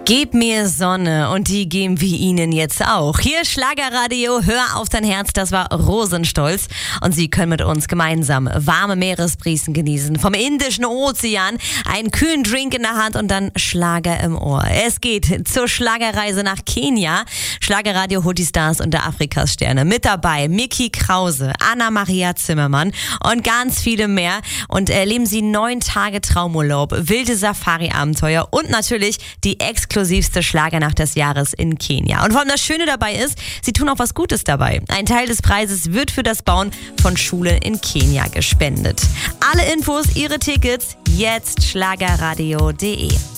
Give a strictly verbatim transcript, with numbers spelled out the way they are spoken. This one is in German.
Gib mir Sonne und die geben wir Ihnen jetzt auch. Hier Schlagerradio, hör auf dein Herz, das war Rosenstolz. Und Sie können mit uns gemeinsam warme Meeresbrisen genießen. Vom Indischen Ozean, einen kühlen Drink in der Hand und dann Schlager im Ohr. Es geht zur Schlagerreise nach Kenia. Schlagerradio holt die Stars unter Afrikas Sterne. Mit dabei Micky Krause, Anna-Maria Zimmermann und ganz viele mehr. Und erleben Sie neun Tage Traumurlaub, wilde Safari-Abenteuer und natürlich die exklusivste Schlagernacht des Jahres in Kenia. Und vor allem das Schöne dabei ist, sie tun auch was Gutes dabei. Ein Teil des Preises wird für das Bauen von Schulen in Kenia gespendet. Alle Infos, Ihre Tickets, jetzt schlagerradio punkt de.